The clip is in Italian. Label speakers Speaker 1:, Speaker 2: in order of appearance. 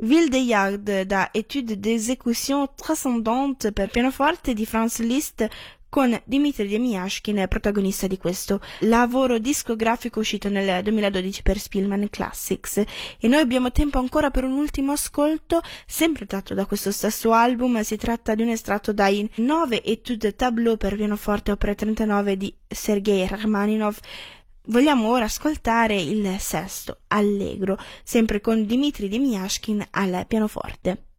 Speaker 1: Ville de Yard da Étude d'exécution transcendante per pianoforte di Franz Liszt con Dmitri Demyashkin protagonista di questo lavoro discografico uscito nel 2012 per Spielman Classics. E noi abbiamo tempo ancora per un ultimo ascolto, sempre tratto da questo stesso album. Si tratta di un estratto dai 9 Études Tableau per pianoforte opera 39 di Sergei Rachmaninov. Vogliamo ora ascoltare il sesto, Allegro, sempre con Dmitri Demyashkin al pianoforte.